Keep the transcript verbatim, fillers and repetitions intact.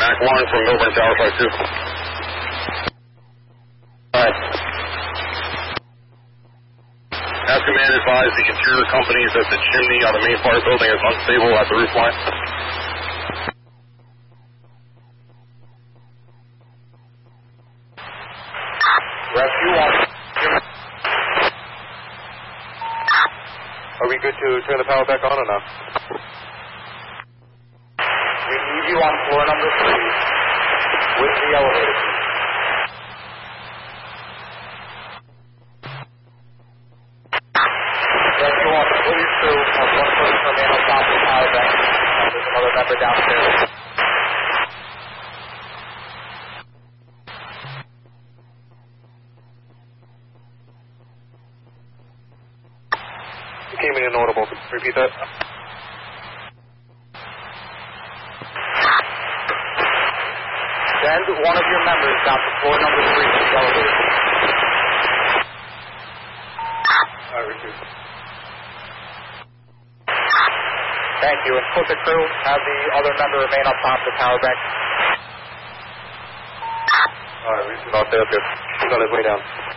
Mac one from Milburn Tower Flight two. Alright. As command advised, the interior companies that the chimney on the main part of the building is unstable at the roof line. Rescue one. Are we good to turn the power back on or not? We need you on floor number three with the elevator. Rescue one, please crew have one person remain on top of the power bank. There's another member downstairs. You came in inaudible. Repeat that. Send one of your members down to floor number three of the elevator. Alright, repeat. Thank you. And put the crew, have the other member remain on top of the power bank. Alright, repeat. Okay, okay. He's on his way down.